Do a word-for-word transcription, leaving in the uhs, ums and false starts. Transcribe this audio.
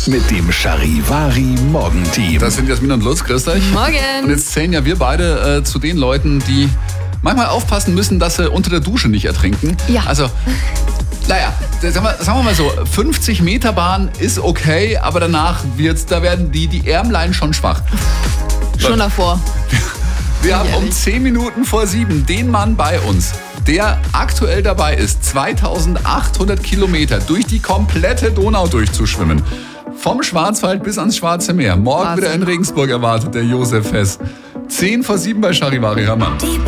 mit dem Charivari Morgenteam. Das sind Jasmin und Lutz, grüßt euch. Morgen. Und jetzt zählen ja wir beide äh, zu den Leuten, die manchmal aufpassen müssen, dass sie unter der Dusche nicht ertrinken. Ja. Also, naja, sagen wir, sagen wir mal so, fünfzig Meter Bahn ist okay, aber danach wird's, da werden die, die Ärmlein schon schwach. Schon davor. Wir haben um Ehrlich. zehn Minuten vor sieben den Mann bei uns, der aktuell dabei ist, zweitausendachthundert Kilometer durch die komplette Donau durchzuschwimmen. Vom Schwarzwald bis ans Schwarze Meer. Morgen Wahnsinn. wieder in Regensburg erwartet der Josef Hess. zehn vor sieben bei Charivari, Hermann.